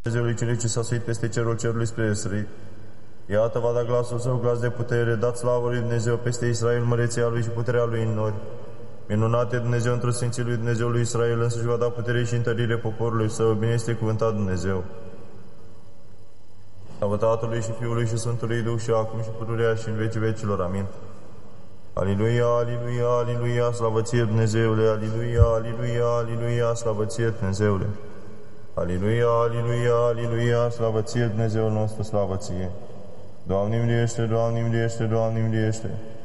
Dumnezeului celui ce s-a suit peste cerul cerului spre răsărit. Iată va da glasul său, glas de putere, dat slavă lui Dumnezeu peste Israel, măreția lui și puterea lui în nori. Minunate Dumnezeu într-o Sfinții lui Dumnezeu lui Israel, însăși va da putere și întărire poporului său, bine este cuvântat Dumnezeu. Slavă Tatălui și Fiului și Sfântului Duh și acum și pururea și în vecii vecilor. Amin. Aliluia, aliluia, aliluia, slavă ție Dumnezeule, aliluia, aliluia, aliluia, slavă ție Dumnezeule. Aliluia, aliluia, aliluia, slavă ție Dumnezeul nostru, slavă ție. Doamne miliește, Doamne miliește, Doamne miliește.